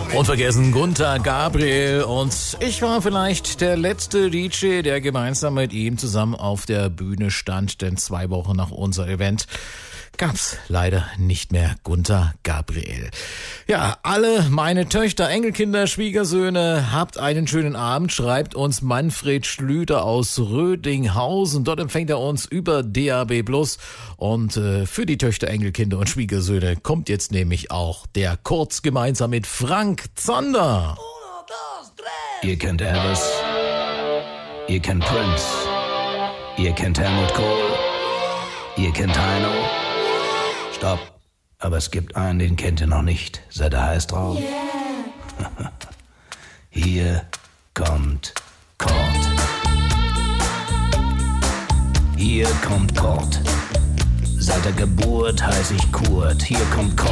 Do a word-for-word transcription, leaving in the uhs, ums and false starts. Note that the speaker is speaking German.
Unvergessen Gunther Gabriel, und ich war vielleicht der letzte D J, der gemeinsam mit ihm zusammen auf der Bühne stand, denn zwei Wochen nach unserem Event gab's leider nicht mehr Gunther Gabriel. Ja, alle meine Töchter, Enkelkinder, Schwiegersöhne, habt einen schönen Abend, schreibt uns Manfred Schlüter aus Rödinghausen. Dort empfängt er uns über D A B plus, und äh, für die Töchter, Enkelkinder und Schwiegersöhne kommt jetzt nämlich auch der Kurz gemeinsam mit Frank Zander. Ihr kennt Elvis, ihr kennt Prince, ihr kennt Helmut Kohl, ihr kennt Heino. Stopp, aber es gibt einen, den kennt ihr noch nicht. Seid ihr heiß drauf? Yeah. Hier kommt Kurt. Hier kommt Kurt. Seit der Geburt heiß ich Kurt. Hier kommt Kurt.